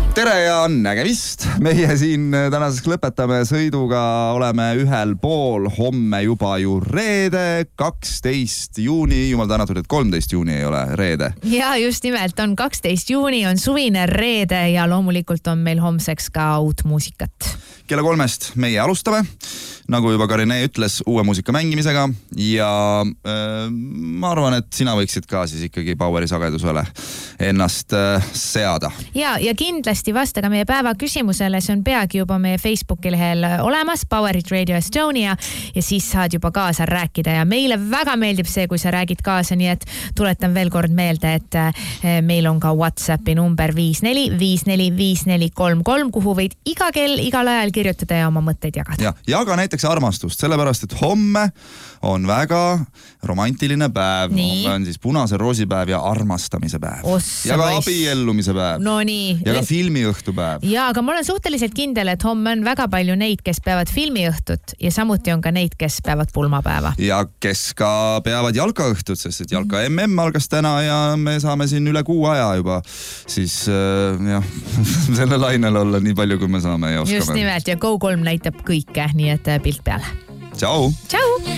Tere ja nägemist! Meie siin tänaseks lõpetame sõiduga, oleme ühel pool, homme juba ju reede, 12 juuni, jumal tänatud, et 13 juuni ei ole reede. Ja just nimelt on 12 juuni, on suvine reede ja loomulikult on meil homseks ka uut muusikat. Kella 3 meie alustame, nagu juba Karine ütles, uue muusika mängimisega ja ma arvan, et sina võiksid ka siis ikkagi Poweri sagedusele ennast seada. Ja kindlasti vasta ka meie päeva küsimusele, see on peagi juba meie Facebooki lehel olemas, Powerit Radio Estonia, ja siis saad juba kaasa rääkida ja meile väga meeldib see, kui sa räägid kaasa, nii et tuletan veel kord meelde, et meil on ka WhatsAppi number 54545433, kuhu võid iga kell, igal ajal kirjutada ja oma mõtteid jagada. Ja ka näiteks armastust, sellepärast, et homme on väga romantiline päev. Homme on siis punase roosipäev ja armastamise päev. Ja ka abiellumise päev. No nii. Ja ka filmiõhtupäev. Ja, aga ma olen suhteliselt kindel, et homme on väga palju neid, kes peavad filmiõhtut ja samuti on ka neid, kes peavad pulmapäeva. Ja kes ka peavad jalkaõhtut, sest et jalka MM algas täna ja me saame siin üle kuu aja juba siis selle lainel olla nii palju, kui me saame ja oskame. Just nimelt ja Go3 näitab kõike, nii et pilt peale. Tšau! Tšau!